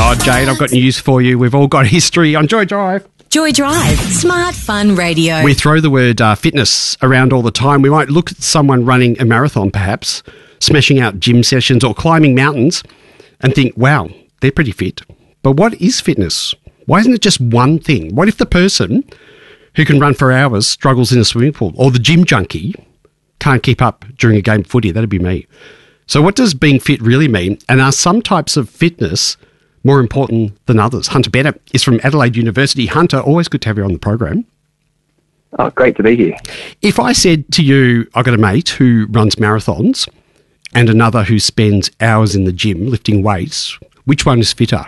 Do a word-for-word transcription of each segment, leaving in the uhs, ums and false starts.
Oh, Jade, I've got news for you. We've all got history on Joy Drive. Joy Drive, smart fun radio. We throw the word uh, fitness around all the time. We might look at someone running a marathon, perhaps, smashing out gym sessions or climbing mountains and think, wow, they're pretty fit. But what is fitness? Why isn't it just one thing? What if the person who can run for hours struggles in a swimming pool, or the gym junkie can't keep up during a game of footy? That'd be me. So what does being fit really mean? And are some types of fitness more important than others? Hunter Bennett is from Adelaide University. Hunter, always good to have you on the program. Oh, great to be here. If I said to you, I've got a mate who runs marathons and another who spends hours in the gym lifting weights, which one is fitter?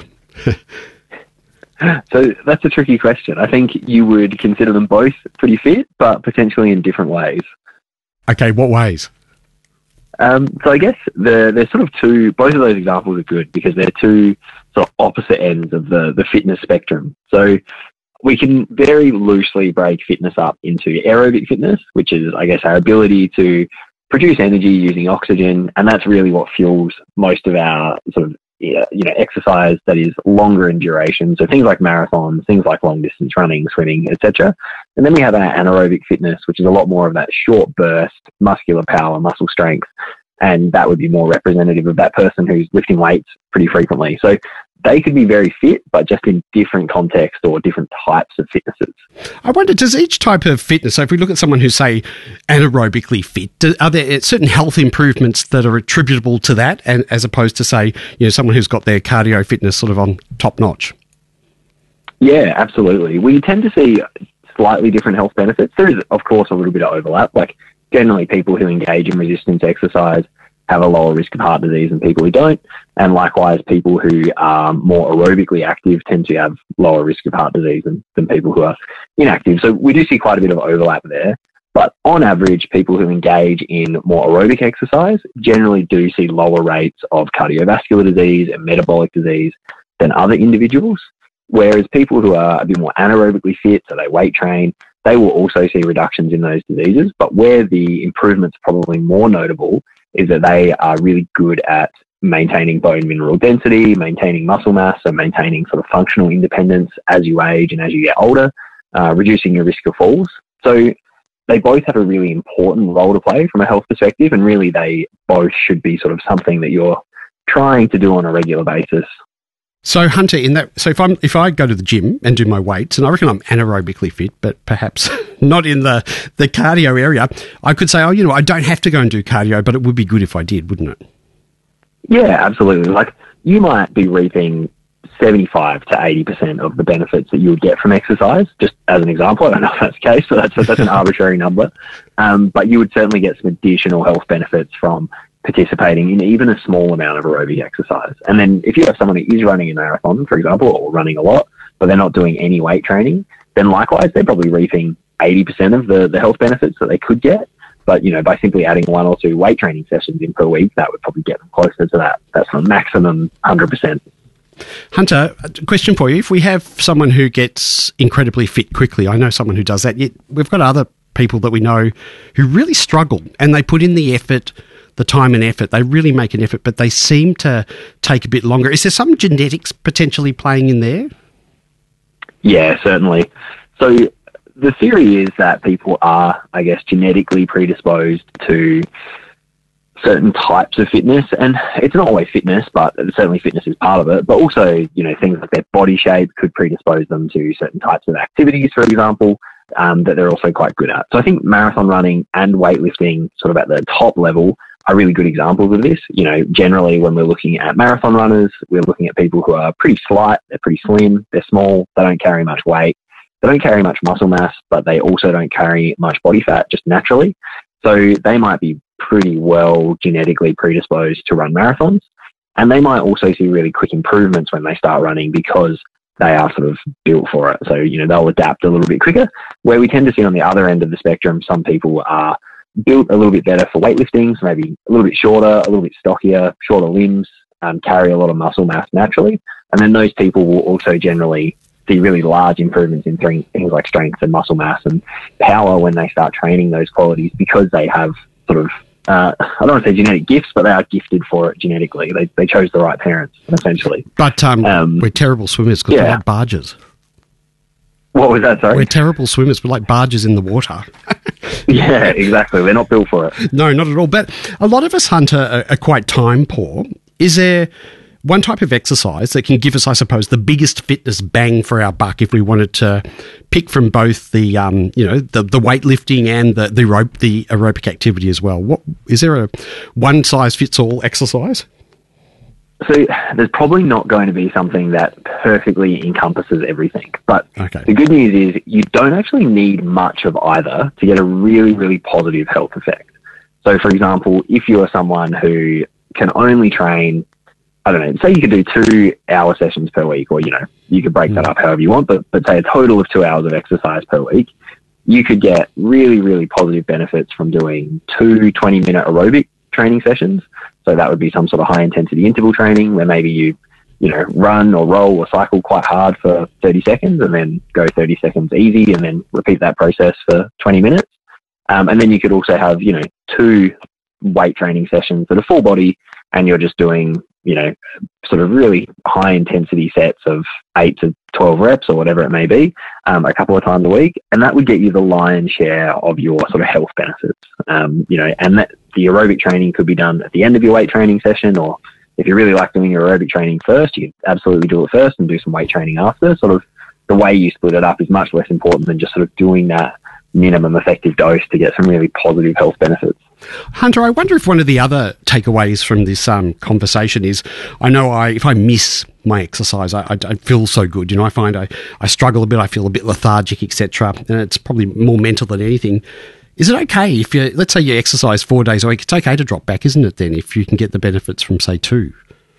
So that's a tricky question. I think you would consider them both pretty fit, but potentially in different ways. Okay, what ways? Um, so I guess the, there's sort of two, both of those examples are good because they're two sort of opposite ends of the, the fitness spectrum. So we can very loosely break fitness up into aerobic fitness, which is, I guess, our ability to produce energy using oxygen. And that's really what fuels most of our sort of, you know, exercise that is longer in duration. So things like marathons, things like long distance running, swimming, et cetera. And then we have our anaerobic fitness, which is a lot more of that short burst, muscular power, muscle strength. And that would be more representative of that person who's lifting weights pretty frequently. So they could be very fit, but just in different contexts or different types of fitnesses. I wonder, does each type of fitness, so if we look at someone who's, say, anaerobically fit, do, are there certain health improvements that are attributable to that, and as opposed to, say, you know, someone who's got their cardio fitness sort of on top notch? Yeah, absolutely. We tend to see slightly different health benefits. There is, of course, a little bit of overlap. Like, generally, people who engage in resistance exercise have a lower risk of heart disease than people who don't. And likewise, people who are more aerobically active tend to have lower risk of heart disease than, than people who are inactive. So we do see quite a bit of overlap there. But on average, people who engage in more aerobic exercise generally do see lower rates of cardiovascular disease and metabolic disease than other individuals. Whereas people who are a bit more anaerobically fit, so they weight train, they will also see reductions in those diseases. But where the improvement's probably more notable is that they are really good at maintaining bone mineral density, maintaining muscle mass, and maintaining sort of functional independence as you age and as you get older, uh, reducing your risk of falls. So they both have a really important role to play from a health perspective, and really they both should be sort of something that you're trying to do on a regular basis. So Hunter, in that, so if I'm if I go to the gym and do my weights, and I reckon I'm anaerobically fit, but perhaps not in the, the cardio area, I could say, oh, you know, I don't have to go and do cardio, but it would be good if I did, wouldn't it? Yeah, absolutely. Like, you might be reaping seventy-five to eighty percent of the benefits that you would get from exercise, just as an example. I don't know if that's the case, but that's, that's an arbitrary number. Um, but you would certainly get some additional health benefits from participating in even a small amount of aerobic exercise. And then if you have someone who is running a marathon, for example, or running a lot, but they're not doing any weight training, then likewise, they're probably reaping eighty percent of the, the health benefits that they could get. But, you know, by simply adding one or two weight training sessions in per week, that would probably get them closer to that. That's the maximum one hundred percent. Hunter, a question for you. If we have someone who gets incredibly fit quickly, I know someone who does that, yet we've got other people that we know who really struggle, and they put in the effort, the time and effort, they really make an effort, but they seem to take a bit longer. Is there some genetics potentially playing in there? Yeah, certainly. So the theory is that people are, I guess, genetically predisposed to certain types of fitness, and it's not always fitness, but certainly fitness is part of it, but also, you know, things like their body shape could predispose them to certain types of activities, for example, um, that they're also quite good at. So I think marathon running and weightlifting sort of at the top level are really good examples of this. You know, generally when we're looking at marathon runners, we're looking at people who are pretty slight, they're pretty slim, they're small, they don't carry much weight, they don't carry much muscle mass, but they also don't carry much body fat just naturally. So they might be pretty well genetically predisposed to run marathons. And they might also see really quick improvements when they start running because they are sort of built for it. So, you know, they'll adapt a little bit quicker. Where we tend to see on the other end of the spectrum, some people are built a little bit better for weightlifting, so maybe a little bit shorter, a little bit stockier, shorter limbs, um, carry a lot of muscle mass naturally. And then those people will also generally see really large improvements in th- things like strength and muscle mass and power when they start training those qualities because they have sort of uh, I don't want to say genetic gifts, but they are gifted for it genetically. They they chose the right parents, essentially. But um, Um, we're terrible swimmers because yeah. we're like barges. What was that, sorry? We're terrible swimmers. We're like barges in the water. Yeah, exactly. They're not built for it. No, not at all. But a lot of us, Hunter, are, are quite time poor. Is there one type of exercise that can give us, I suppose, the biggest fitness bang for our buck if we wanted to pick from both the, um, you know, the, the weightlifting and the the, aerob- the aerobic activity as well? What is there a one size fits all exercise? So there's probably not going to be something that perfectly encompasses everything. But Okay. the good news is you don't actually need much of either to get a really, really positive health effect. So, for example, if you're someone who can only train, I don't know, say you could do two hour sessions per week, or, you know, you could break that up however you want, but, but say a total of two hours of exercise per week, you could get really, really positive benefits from doing two twenty minute aerobic training sessions. So that would be some sort of high intensity interval training where maybe you, you know, run or roll or cycle quite hard for thirty seconds and then go thirty seconds easy and then repeat that process for twenty minutes. Um, and then you could also have, you know, two weight training sessions that are full body and you're just doing, you know, sort of really high intensity sets of eight to twelve reps or whatever it may be, um, a couple of times a week. And that would get you the lion's share of your sort of health benefits. Um, you know, and that the aerobic training could be done at the end of your weight training session, or if you really like doing your aerobic training first, you absolutely do it first and do some weight training after. Sort of the way you split it up is much less important than just sort of doing that minimum effective dose to get some really positive health benefits. Hunter, I wonder if one of the other takeaways from this um, conversation is, I know I if I miss my exercise, I, I don't feel so good. You know, I find I, I struggle a bit, I feel a bit lethargic, et cetera. And it's probably more mental than anything. Is it okay if you, let's say you exercise four days a week, it's okay to drop back, isn't it then, if you can get the benefits from, say, two?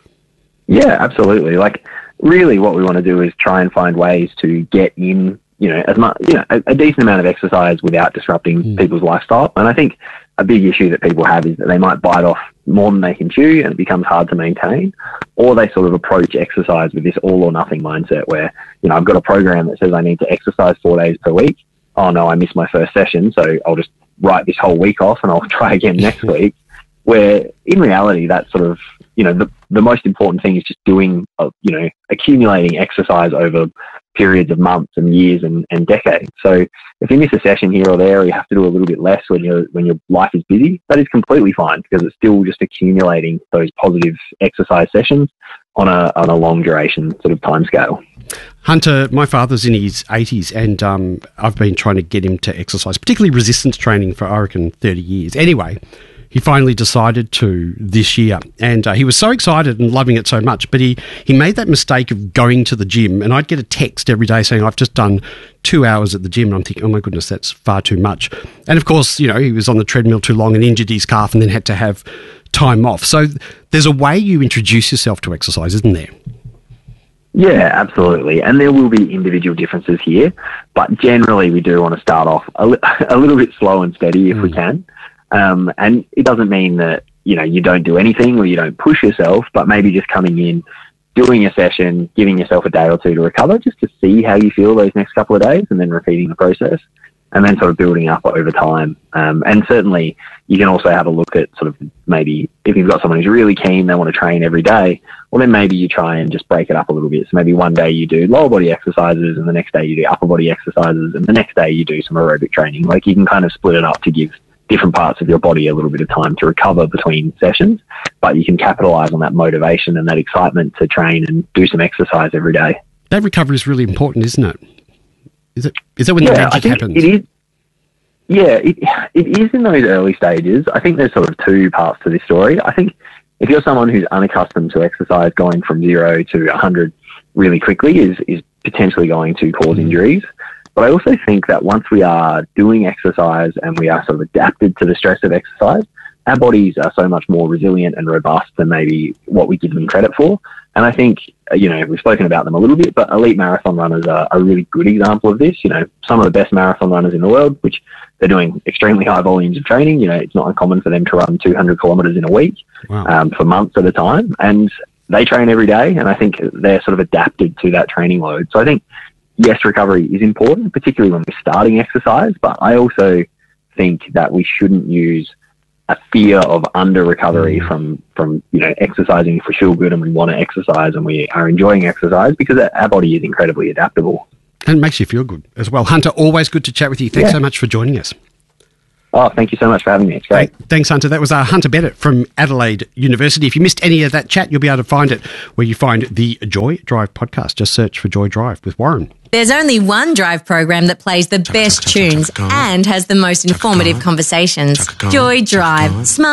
Yeah, absolutely. Like, really what we want to do is try and find ways to get in, you know, as much, you know, a, a decent amount of exercise without disrupting mm. people's lifestyle. And I think a big issue that people have is that they might bite off more than they can chew and it becomes hard to maintain, or they sort of approach exercise with this all or nothing mindset where, you know, I've got a program that says I need to exercise four days per week. Oh no, I missed my first session, so I'll just write this whole week off and I'll try again next week. Where in reality, that's sort of, you know, the, the most important thing is just doing, uh, you know, accumulating exercise over periods of months and years and, and decades. So if you miss a session here or there, or you have to do a little bit less when your when your life is busy, that is completely fine because it's still just accumulating those positive exercise sessions on a on a long duration sort of time scale. Hunter, my father's in his eighties and um, I've been trying to get him to exercise, particularly resistance training, for, I reckon, thirty years. Anyway, he finally decided to this year, and uh, he was so excited and loving it so much, but he, he made that mistake of going to the gym, and I'd get a text every day saying, I've just done two hours at the gym, and I'm thinking, oh my goodness, that's far too much. And of course, you know, he was on the treadmill too long and injured his calf and then had to have time off. So there's a way you introduce yourself to exercise, isn't there? Yeah, absolutely. And there will be individual differences here, but generally we do want to start off a, li- a little bit slow and steady if mm. we can. Um, and it doesn't mean that, you know, you don't do anything or you don't push yourself, but maybe just coming in, doing a session, giving yourself a day or two to recover just to see how you feel those next couple of days and then repeating the process and then sort of building up over time. Um, and certainly you can also have a look at sort of maybe if you've got someone who's really keen, they want to train every day, well then maybe you try and just break it up a little bit. So maybe one day you do lower body exercises and the next day you do upper body exercises and the next day you do some aerobic training. Like you can kind of split it up to give different parts of your body a little bit of time to recover between sessions, but you can capitalize on that motivation and that excitement to train and do some exercise every day. That recovery is really important, isn't it? Is it? Is that when yeah, the magic I think happens? It is. Yeah, it, it is in those early stages. I think there's sort of two parts to this story. I think if you're someone who's unaccustomed to exercise, going from zero to one hundred really quickly is, is potentially going to cause mm. injuries. But I also think that once we are doing exercise and we are sort of adapted to the stress of exercise, our bodies are so much more resilient and robust than maybe what we give them credit for. And I think, you know, we've spoken about them a little bit, but elite marathon runners are a really good example of this. You know, some of the best marathon runners in the world, which they're doing extremely high volumes of training. You know, it's not uncommon for them to run two hundred kilometers in a week wow. um, for months at a time. And they train every day. And I think they're sort of adapted to that training load. So I think, yes, recovery is important, particularly when we're starting exercise, but I also think that we shouldn't use a fear of under recovery from, from, you know, exercising if we feel good and we want to exercise and we are enjoying exercise, because our body is incredibly adaptable. And it makes you feel good as well. Hunter, always good to chat with you. Thanks yeah. so much for joining us. Oh, thank you so much for having me. It's great. Thanks, Hunter. That was uh, Hunter Bennett from Adelaide University. If you missed any of that chat, you'll be able to find it where you find the Joy Drive podcast. Just search for Joy Drive with Warren. There's only one Drive program that plays the best tunes and has the most informative conversations. Joy Drive. Smart